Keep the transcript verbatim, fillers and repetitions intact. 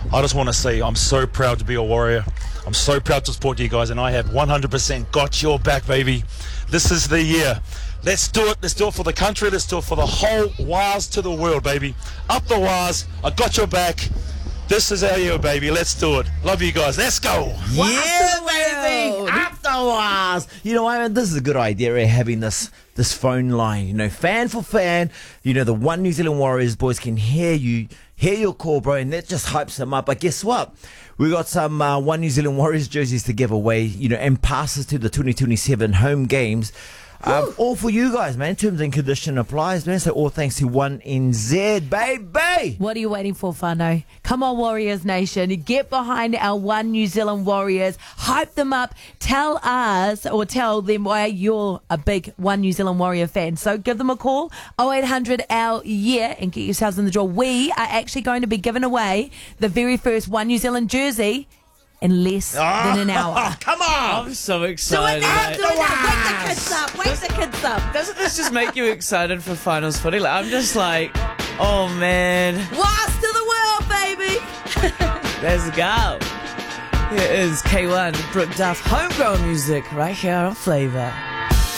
I just want to say I'm so proud to be a Warrior. I'm so proud to support you guys, and I have one hundred percent got your back, baby. This is the year. Let's do it. Let's do it for the country. Let's do it for the whole Waz to the world, baby. Up the Waz. I got your back. This is our year, baby. Let's do it. Love you guys. Let's go. Yeah, baby. Up the Waz. You know, I mean, this is a good idea, eh, having this this phone line. You know, fan for fan. You know, the One New Zealand Warriors boys can hear you, hear your call, bro, and that just hypes them up. But guess what? We got some uh, One New Zealand Warriors jerseys to give away, you know, and passes to the twenty twenty-seven home games. Um, all for you guys, man. Terms and condition applies, man. So all thanks to one N Z, baby. What are you waiting for, whānau? Come on, Warriors Nation. Get behind our One New Zealand Warriors. Hype them up. Tell us or tell them why you're a big One New Zealand Warrior fan. So give them a call, oh eight hundred our year, and get yourselves in the draw. We are actually going to be giving away the very first One New Zealand jersey in less oh, than an hour. Come on! I'm so Do it excited. now, mate. do it now. Wake the kids up, wake the kids up. Doesn't this just make you excited for finals footy? Like, I'm just like, oh man, Waz to the world, baby. let's go. Here is K one, Brooke Duff, homegrown music right here on Flavour.